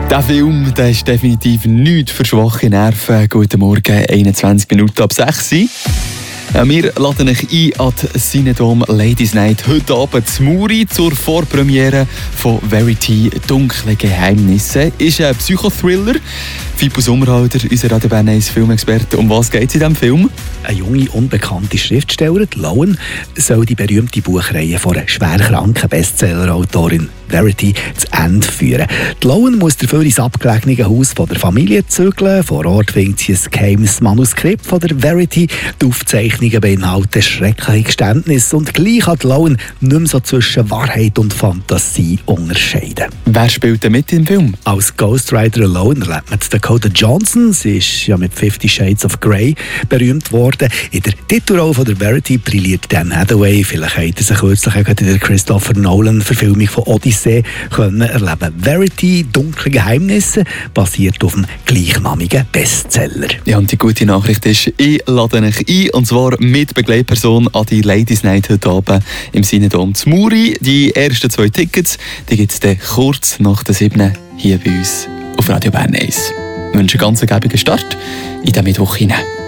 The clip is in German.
Der Film, der ist definitiv nichts für schwache Nerven. Guten Morgen, 21 Minuten ab 6 Uhr. Wir laden euch ein an die Cinedom Ladies Night heute Abend zu Muri zur Vorpremiere von Verity – Dunkle Geheimnisse. Ist ein Psychothriller. Fippo Sommerhalder, unser Radio Bern 1 Filmexperte. Um was geht es in diesem Film? Eine junge, unbekannte Schriftstellerin, Lowen, soll die berühmte Buchreihe von einer schwerkranken Bestseller-Autorin Verity zu Ende führen. Die Lowen muss dafür ins abgelegene Haus von der Familie zügeln. Vor Ort findet sie ein geheimes Manuskript von der Verity. Die Aufzeichnungen beinhalten schreckliche Geständnisse und gleich kann die Lowen nicht mehr so zwischen Wahrheit und Fantasie unterscheiden. Wer spielt denn mit im Film? Als Ghostwriter Lowen erlebt man Dakota Johnson. Sie ist ja mit 50 Shades of Grey berühmt worden. In der Titelrolle von der Verity brilliert Dan Hathaway. Vielleicht hat er sich kürzlich in der Christopher Nolan-Verfilmung von Odyssey erleben. Verity – Dunkle Geheimnisse basiert auf dem gleichnamigen Bestseller. Ja, und die gute Nachricht ist, ich lade euch ein, und zwar mit Begleitperson an die Ladies Night heute Abend im Cinedom zu Muri. Die ersten 2 Tickets, die gibt es dann kurz nach der 7 hier bei uns auf Radio Bern 1. Ich wünsche einen ganz ergiebigen Start in den Mittwoch hinein.